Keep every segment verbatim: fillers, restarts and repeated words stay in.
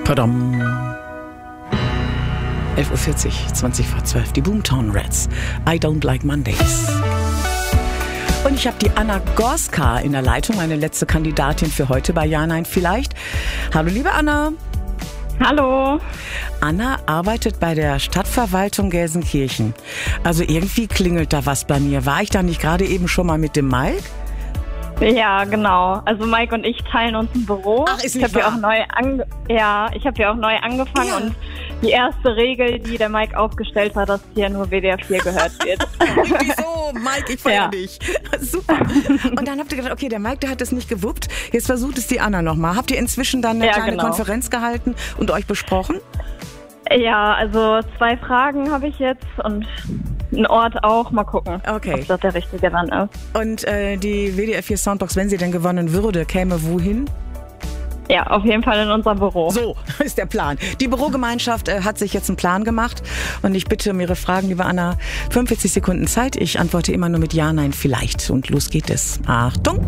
Padam. elf Uhr vierzig, zwanzig vor zwölf. Die Boomtown Rats. I don't like Mondays. Und ich habe die Anna Gorska in der Leitung, meine letzte Kandidatin für heute bei Ja, Nein, Vielleicht. Hallo, liebe Anna. Hallo. Anna arbeitet bei der Stadtverwaltung Gelsenkirchen. Also irgendwie klingelt da was bei mir. War ich da nicht gerade eben schon mal mit dem Mike? Ja, genau. Also Mike und ich teilen uns ein Büro. Ach, ist nicht ich habe ja wahr? auch neu ange- ja, ich habe ja auch neu angefangen Ja. und die erste Regel, die der Mike aufgestellt hat, dass hier nur W D R vier gehört wird. Wieso? Mike, ich feier Ja. dich. Super. Und dann habt ihr gedacht, okay, der Mike, der hat es nicht gewuppt. Jetzt versucht es die Anna nochmal. Habt ihr inzwischen dann eine Ja, kleine genau. Konferenz gehalten und euch besprochen? Ja, also zwei Fragen habe ich jetzt und einen Ort auch. Mal gucken, Okay. ob das der richtige dann ist. Und äh, die W D R vier Soundbox, wenn sie denn gewonnen würde, käme wohin? Ja, auf jeden Fall in unserem Büro. So ist der Plan. Die Bürogemeinschaft äh, hat sich jetzt einen Plan gemacht und ich bitte um Ihre Fragen, liebe Anna. fünfundvierzig Sekunden Zeit. Ich antworte immer nur mit Ja, Nein, Vielleicht. Und los geht es. Achtung.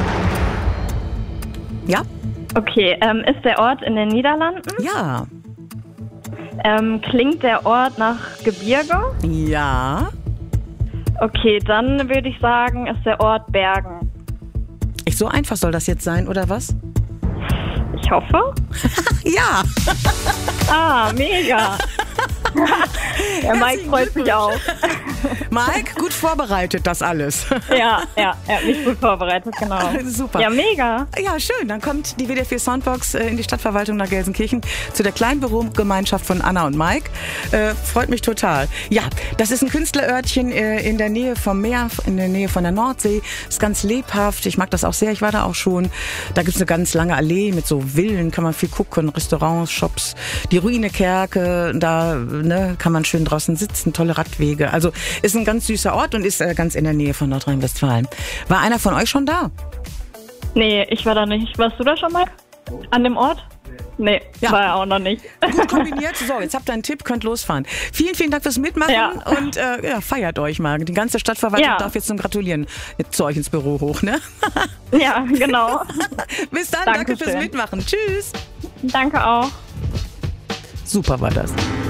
Ja? Okay, ähm, ist der Ort in den Niederlanden? Ja. Ähm, klingt der Ort nach Gebirge? Ja. Okay, dann würde ich sagen, ist der Ort Bergen. Ich, so einfach soll das jetzt sein, oder was? Ich hoffe. Ja. Ah, mega. Der Mike Herzlichen freut sich auch. Mike, gut vorbereitet das alles. Ja, ja, er hat mich gut vorbereitet, genau. Super. Ja, mega. Ja, schön. Dann kommt die W D R vier Soundbox äh, in die Stadtverwaltung nach Gelsenkirchen zu der kleinen Bürogemeinschaft von Anna und Mike. Äh, freut mich total. Ja, das ist ein Künstlerörtchen äh, in der Nähe vom Meer, in der Nähe von der Nordsee. Ist ganz lebhaft. Ich mag das auch sehr. Ich war da auch schon. Da gibt's eine ganz lange Allee mit so Villen, kann man viel gucken, Restaurants, Shops. Die Ruine-Kerke, da ne, kann man schön draußen sitzen, tolle Radwege. Also ist ein ganz süßer Ort und ist äh, ganz in der Nähe von Nordrhein-Westfalen. War einer von euch schon da? Nee, ich war da nicht. Warst du da schon mal? An dem Ort? Nee, Ja. war er auch noch nicht. Gut kombiniert. So, jetzt habt ihr einen Tipp, könnt losfahren. Vielen, vielen Dank fürs Mitmachen Ja. und äh, ja, feiert euch mal. Die ganze Stadtverwaltung Ja. darf jetzt zum Gratulieren jetzt zu euch ins Büro hoch, ne? Ja, genau. Bis dann, danke Dankeschön. fürs Mitmachen. Tschüss. Danke auch. Super war das.